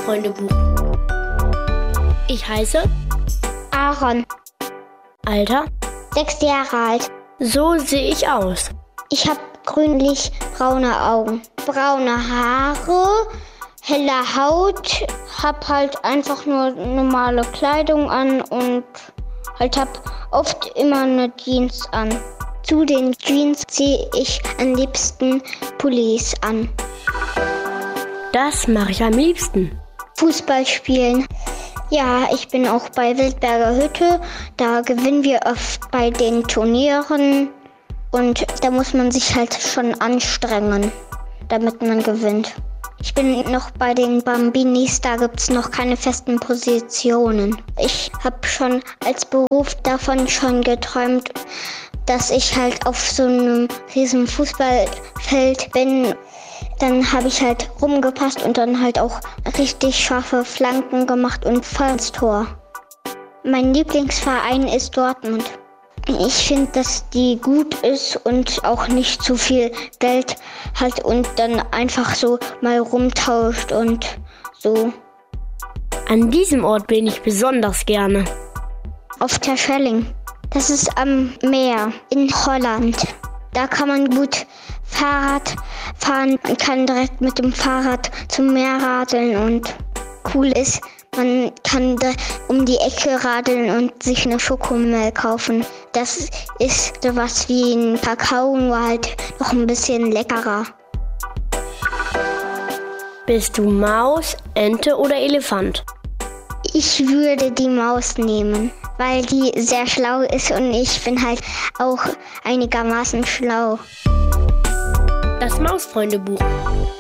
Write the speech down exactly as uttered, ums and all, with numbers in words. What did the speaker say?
Mausfreundebuch. Ich heiße Aaron. Alter? Sechs Jahre alt. So sehe ich aus. Ich habe grünlich-braune Augen, braune Haare, helle Haut, hab halt einfach nur normale Kleidung an und halt hab oft immer eine Jeans an. Zu den Jeans ziehe ich am liebsten Pullis an. Das mache ich am liebsten. Fußball spielen. Ja, ich bin auch bei Wildberger Hütte. Da gewinnen wir oft bei den Turnieren. Und da muss man sich halt schon anstrengen, damit man gewinnt. Ich bin noch bei den Bambinis, da gibt's noch keine festen Positionen. Ich habe schon als Beruf davon schon geträumt, dass ich halt auf so einem riesen Fußballfeld bin. Dann habe ich halt rumgepasst und dann halt auch richtig scharfe Flanken gemacht und voll ins Tor. Mein Lieblingsverein ist Dortmund. Ich finde, dass die gut ist und auch nicht zu viel Geld hat und dann einfach so mal rumtauscht und so. An diesem Ort bin ich besonders gerne. Auf Terschelling. Das ist am Meer in Holland. Da kann man gut Fahrrad fahren. Man kann direkt mit dem Fahrrad zum Meer radeln und cool ist, man kann da um die Ecke radeln und sich eine Schokomel kaufen. Das ist sowas wie ein Kakao, nur halt noch ein bisschen leckerer. Bist du Maus, Ente oder Elefant? Ich würde die Maus nehmen, weil die sehr schlau ist und ich bin halt auch einigermaßen schlau. Das Mausfreundebuch.